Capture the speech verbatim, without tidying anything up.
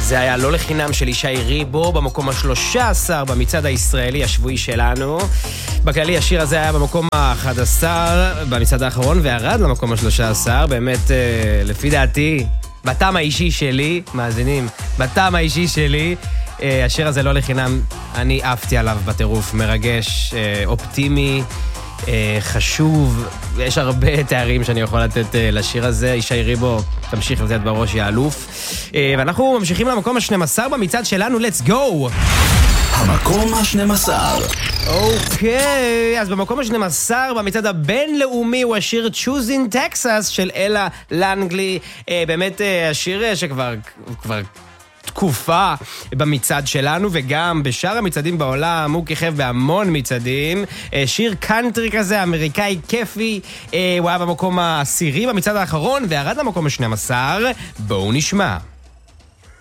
זה היה לא לחינם של ישי ריבו במקום ה-שלושה עשר במצעד הישראלי השבועי שלנו. בכללי השיר הזה היה במקום ה-אחד עשר במצעד האחרון וירד למקום ה-שלושה עשר. באמת, לפי דעתי, בטעם האישי שלי, מאזינים, בטעם האישי שלי, השיר הזה לא לחינם, אני עפתי עליו בטירוף, מרגש, אופטימי, חשוב, יש הרבה תארים שאני יכול לתת לשיר הזה. ישי ריבו, תמשיך לתת בראש, יא אלוף. ואנחנו ממשיכים למקום ה-שנים עשר במצעד שלנו, let's go! המקום ה-שנים עשר. אוקיי, אז במקום ה-שנים עשר במצעד הבינלאומי הוא השיר Choosing Texas של אלה לנגלי. באמת השיר שכבר כבר תקופה במצעד שלנו, וגם בשאר המצעדים בעולם הוא כיכב בהמון מצעדים. שיר קאנטרי כזה, אמריקאי כיפי, הוא היה במקום העשירי במצעד האחרון וירד למקום ה-שנים עשר. בואו נשמע.